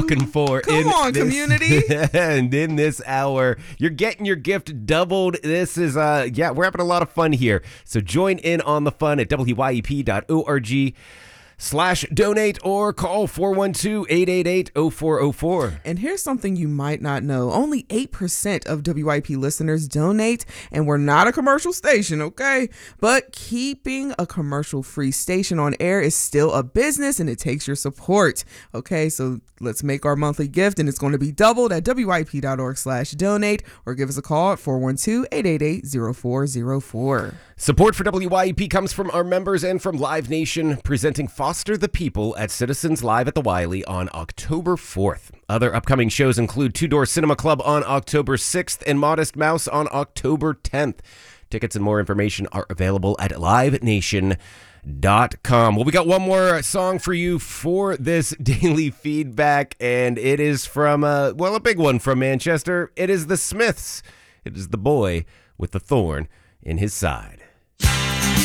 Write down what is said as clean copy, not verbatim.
looking for. Come on, community. And in this hour, you're getting your gift doubled. This is, we're having a lot of fun here. So join in on the fun at wyep.org/donate or call 412-888-0404. And here's something you might not know. Only 8% of WIP listeners donate, and we're not a commercial station, okay? But keeping a commercial-free station on air is still a business, and it takes your support, okay? So let's make our monthly gift, and it's going to be doubled at wyp.org/donate, or give us a call at 412-888-0404. Support for WYEP comes from our members and from Live Nation, presenting Foster the People at Citizens Live at the Wiley on October 4th. Other upcoming shows include Two Door Cinema Club on October 6th and Modest Mouse on October 10th. Tickets and more information are available at livenation.com. Well, we got one more song for you for this daily feedback, and it is from, a big one from Manchester. It is the Smiths. It is The Boy with the Thorn in His Side.